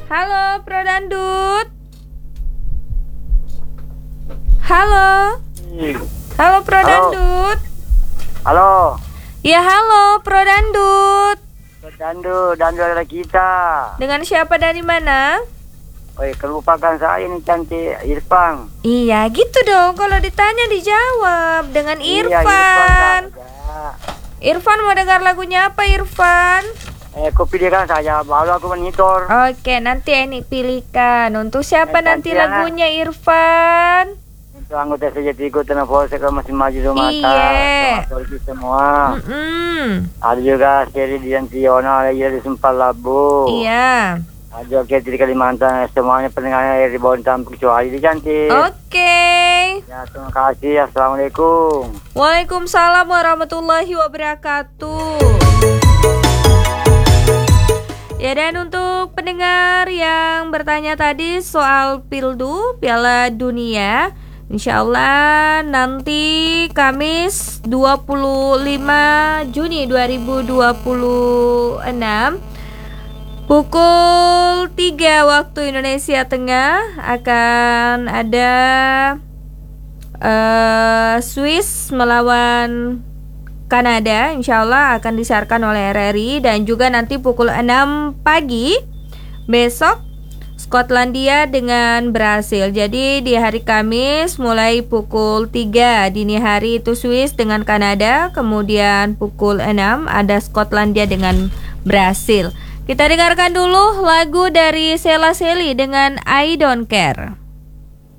Halo Pro Dandut. Halo. Halo Pro Dandut. Halo. Ya halo Pro Dandut. Dandu adalah kita. Dengan siapa dari mana? Kelupakan saya nih cantik Irfan. Iya gitu dong, kalau ditanya dijawab. Dengan Iya, Irfan. saja. Irfan mau dengar lagunya apa Irfan? Kau pilihkan saja, baru aku monitor. Oke, nanti Eni pilihkan. Untuk siapa nanti Cantik, lagunya Irfan? Untuk anggota sejatiku Tanah Polsek masih maju rumah Iya. kita semua. Ada juga Seri Dian Tiona, ada juga di Sumpah Labu. Iya. Ada juga di Kalimantan, semuanya pendengarnya dari Bontang kecuali di cantik. Oke. Ya, terima kasih. Assalamualaikum. Waalaikumsalam warahmatullahi wabarakatuh. Ya, dan untuk pendengar yang bertanya tadi soal Pildu Piala Dunia, insya Allah nanti Kamis 25 Juni 2026 pukul 3 waktu Indonesia Tengah akan ada Swiss melawan Kanada, insya Allah akan disiarkan oleh RRI. Dan juga nanti pukul 6 pagi besok Skotlandia dengan Brasil. Jadi di hari Kamis mulai pukul 3 dini hari itu Swiss dengan Kanada, kemudian pukul 6 ada Skotlandia dengan Brasil. Kita dengarkan dulu lagu dari Sheila Selly dengan I Don't Care.